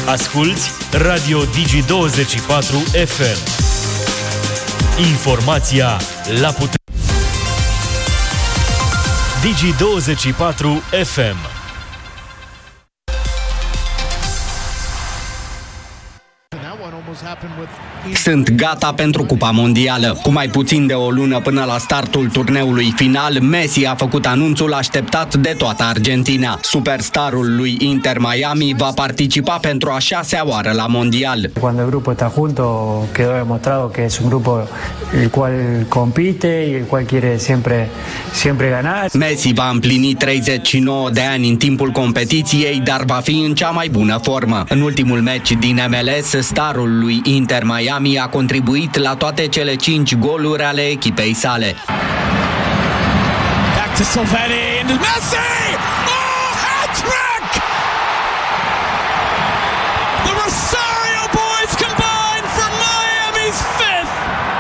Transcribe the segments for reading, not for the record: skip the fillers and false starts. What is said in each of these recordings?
Asculți Radio Digi24 FM. Informația la putere. Digi24 FM. Sunt gata pentru Cupa Mondială. Cu mai puțin de o lună până la startul turneului final, Messi a făcut anunțul așteptat de toată Argentina. Superstarul lui Inter Miami va participa pentru a 6-a oară la Mondial. Cuando el grupo está junto, quedó demostrado que es un grupo el cual compite y el cual quiere siempre ganar. Messi va împlini 39 de ani în timpul competiției, dar va fi în cea mai bună formă. În ultimul meci din MLS, starul lui Inter Miami a contribuit la toate cele 5 goluri ale echipei sale. Back to Silvani and Messi! Oh, hat-trick! The Rosario boys combine for Miami's 5th!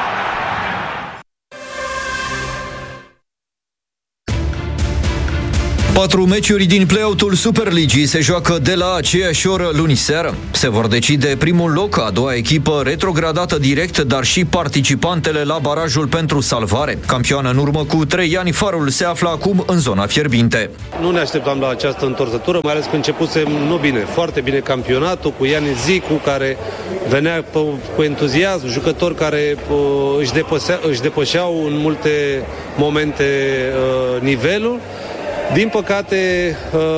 4 meciuri din play-out-ul Superligii se joacă de la aceeași oră luni seară. Se vor decide primul loc, a doua echipă retrogradată direct, dar și participantele la barajul pentru salvare. Campioană în urmă cu 3 ani, Farul se află acum în zona fierbinte. Nu ne așteptam la această întorsătură, mai ales că începusem nu bine, foarte bine campionatul, cu Iani Zicu, care venea cu entuziasm, jucători care își depășeau în multe momente nivelul. Din păcate,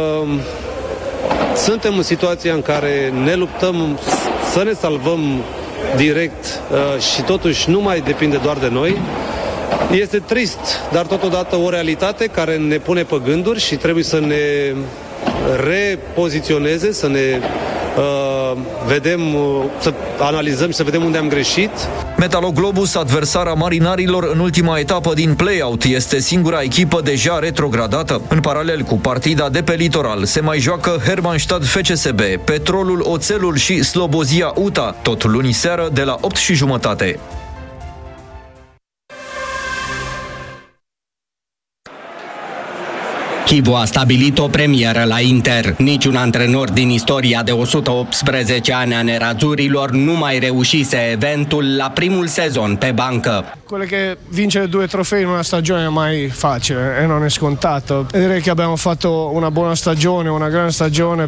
suntem în situația în care ne luptăm să ne salvăm direct și totuși nu mai depinde doar de noi. Este trist, dar totodată o realitate care ne pune pe gânduri și trebuie să ne repoziționeze, să ne vedem, să analizăm și să vedem unde am greșit. Metaloglobus, adversara marinarilor în ultima etapă din play-out, este singura echipă deja retrogradată. În paralel cu partida de pe litoral se mai joacă Hermannstadt FCSB, Petrolul Oțelul și Slobozia UTA, tot luni seară de la 8:30. Chivu a stabilit o premieră la Inter. Niciun antrenor din istoria de 118 ani a nerazzurrilor nu mai reușise eventul la primul sezon pe bancă. Quello che vincere 2 trofei in una stagione è mai facile e non è scontato. Direi che abbiamo fatto una buona stagione, una grande stagione.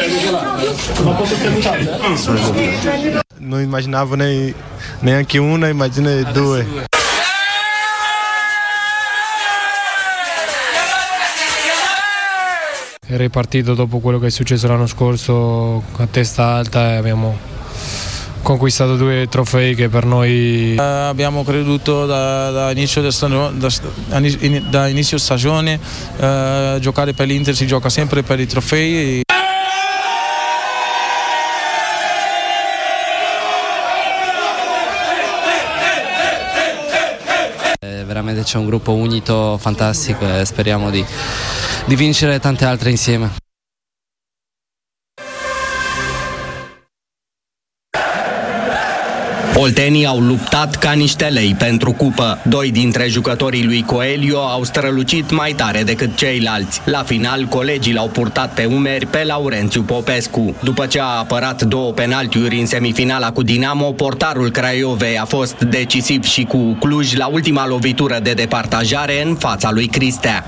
Non immaginavo neanche una, immagina 2. Era ripartito dopo quello che è successo l'anno scorso a testa alta e abbiamo conquistato 2 trofei che per noi abbiamo creduto da inizio stagione, giocare per l'Inter si gioca sempre per i trofei. Veramente c'è un gruppo unito fantastico e speriamo di vincere tante altre insieme. Oltenii au luptat ca niște lei pentru cupă. 2 dintre jucătorii lui Coelho au strălucit mai tare decât ceilalți. La final, colegii l-au purtat pe umeri pe Laurențiu Popescu. După ce a apărat 2 penaltiuri în semifinala cu Dinamo, portarul Craiovei a fost decisiv și cu Cluj la ultima lovitură de departajare în fața lui Cristea.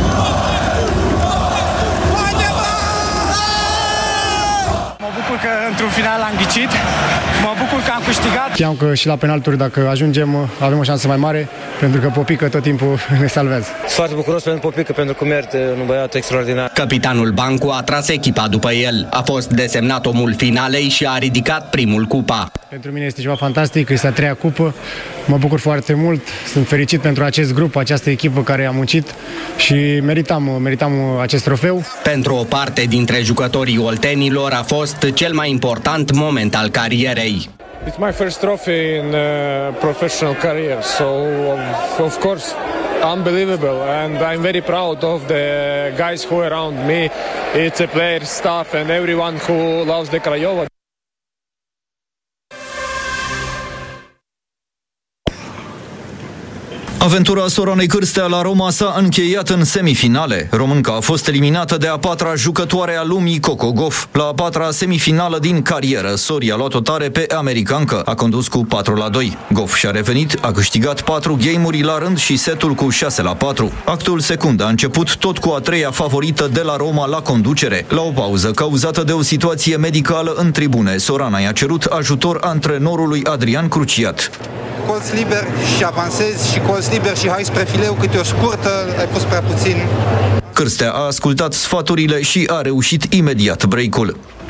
Mă bucur că într-un final am ghicit. Mă bucur că am câștigat. Știam că și la penalturi, dacă ajungem, avem o șansă mai mare, pentru că Popică tot timpul ne salvează. Sunt foarte bucuros pentru Popică, pentru că merită, un băiat extraordinar. Capitanul Bancu a tras echipa după el. A fost desemnat omul finalei și a ridicat primul cupa. Pentru mine este ceva fantastic, este a 3-a cupă. Mă bucur foarte mult, sunt fericit pentru acest grup, această echipă care a muncit și meritam acest trofeu. Pentru o parte dintre jucătorii oltenilor a fost cel mai important moment al carierei. It's my first trophy in professional career, so of course unbelievable, and I'm very proud of the guys who are around me. It's a player, staff and everyone who loves the Craiova. Aventura Soranei Cârstea la Roma s-a încheiat în semifinale. Românca a fost eliminată de a patra jucătoare a lumii, Coco Gauff. La a patra semifinală din carieră, Sori a luat-o tare pe americancă. A condus cu 4-2. Gauff și-a revenit, a câștigat 4 game-uri la rând și setul cu 6-4. Actul secund a început tot cu a treia favorită de la Roma la conducere. La o pauză cauzată de o situație medicală în tribune, Sorana i-a cerut ajutor antrenorului Adrian Cruciat. Colț liber și avansezi și colț liber și hai spre fileu, câte o scurtă, ai pus prea puțin. Cârstea a ascultat sfaturile și a reușit imediat break-ul.